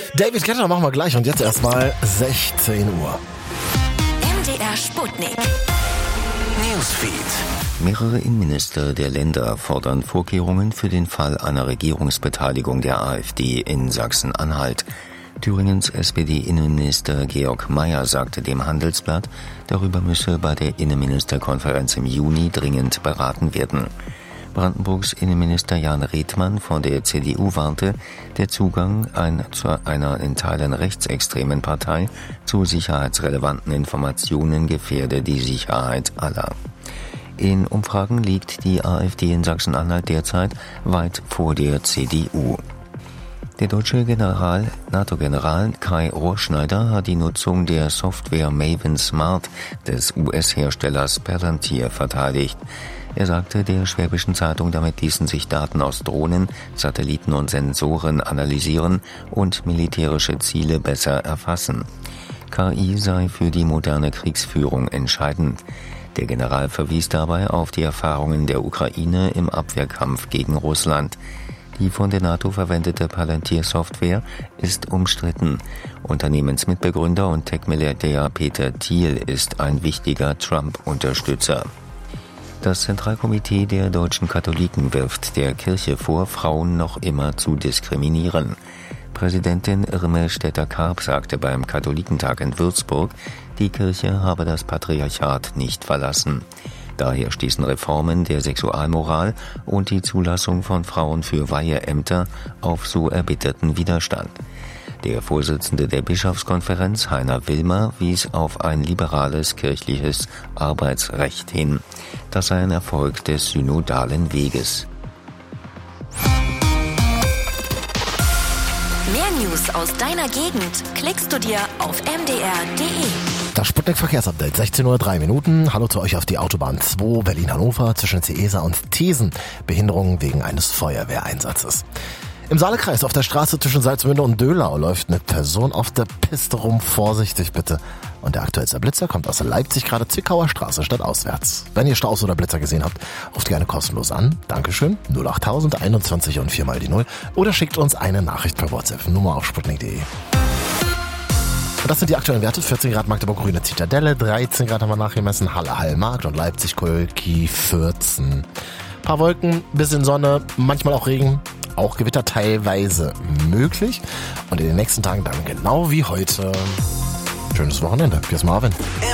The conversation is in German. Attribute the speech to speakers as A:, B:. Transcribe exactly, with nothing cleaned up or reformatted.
A: David Guetta machen wir gleich und jetzt erstmal sechzehn Uhr.
B: M D R Sputnik.
C: Newsfeed.
D: Mehrere Innenminister der Länder fordern Vorkehrungen für den Fall einer Regierungsbeteiligung der AfD in Sachsen-Anhalt. Thüringens S P D-Innenminister Georg Mayer sagte dem Handelsblatt, darüber müsse bei der Innenministerkonferenz im Juni dringend beraten werden. Brandenburgs Innenminister Jan Redmann von der C D U warnte, der Zugang ein, zu einer in Teilen rechtsextremen Partei zu sicherheitsrelevanten Informationen gefährde die Sicherheit aller. In Umfragen liegt die AfD in Sachsen-Anhalt derzeit weit vor der C D U. Der deutsche General, NATO-General Kai Rohrschneider hat die Nutzung der Software Maven Smart des U S-Herstellers Palantir verteidigt. Er sagte der Schwäbischen Zeitung, damit ließen sich Daten aus Drohnen, Satelliten und Sensoren analysieren und militärische Ziele besser erfassen. K I sei für die moderne Kriegsführung entscheidend. Der General verwies dabei auf die Erfahrungen der Ukraine im Abwehrkampf gegen Russland. Die von der NATO verwendete Palantir-Software ist umstritten. Unternehmensmitbegründer und Tech-Milliardär Peter Thiel ist ein wichtiger Trump-Unterstützer. Das Zentralkomitee der deutschen Katholiken wirft der Kirche vor, Frauen noch immer zu diskriminieren. Präsidentin Irme Stetter-Karp sagte beim Katholikentag in Würzburg, die Kirche habe das Patriarchat nicht verlassen. Daher stießen Reformen der Sexualmoral und die Zulassung von Frauen für Weiheämter auf so erbitterten Widerstand. Der Vorsitzende der Bischofskonferenz, Heiner Wilmer, wies auf ein liberales kirchliches Arbeitsrecht hin. Das sei ein Erfolg des synodalen Weges.
B: Mehr News aus deiner Gegend klickst du dir auf m d r punkt d e.
A: Das Sputnik-Verkehrsupdate, sechzehn Uhr drei Minuten. Hallo zu euch auf die Autobahn zwei Berlin-Hannover zwischen Ciesa und Thesen. Behinderung wegen eines Feuerwehreinsatzes. Im Saalekreis auf der Straße zwischen Salzmünde und Döhlau läuft eine Person auf der Piste rum. Vorsichtig bitte. Und der aktuellste Blitzer kommt aus Leipzig, gerade Zwickauer Straße stadtauswärts. Wenn ihr Staus oder Blitzer gesehen habt, ruft gerne kostenlos an. Dankeschön. null acht tausend einundzwanzig und vier mal die null. Oder schickt uns eine Nachricht per WhatsApp. Nummer auf sputnik punkt d e. Und das sind die aktuellen Werte. vierzehn Grad Magdeburg-Grüne Zitadelle, dreizehn Grad haben wir nachgemessen, Halle-Hallmarkt und Leipzig-Kolki vierzehn. Paar Wolken, bisschen Sonne, manchmal auch Regen, auch Gewitter teilweise möglich. Und in den nächsten Tagen dann genau wie heute. Schönes Wochenende. Bis Marvin.